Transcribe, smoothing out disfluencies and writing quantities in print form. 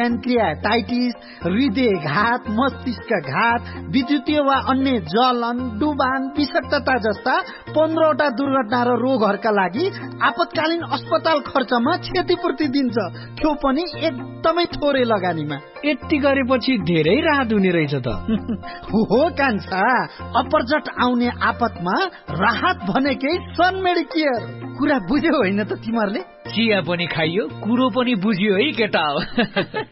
प्यानक्रियाटाइटिस, हृदयघात, मस्तिष्कघात, विद्युतीय वा अन्य जलन, डुबान, विषाक्तता जस्ता 15वटा दुर्घटना र रोगहरूका लागि आपतकालीन अस्पताल खर्चमा क्षतिपूर्ति दिन्छ, त्यो पनि एकदमै थोरै लगानीमा। यति गरेपछि धेरै राहत हुने रहेछ त। हो कान्छा, अपरझट आउने आपतमा राहत भनेकै सन मेडिकेयर। कुरा बुझ्यौ होइन त तिमीहरूले? चिया पनि खाइयो, कुरो पनि बुझियो है केटा।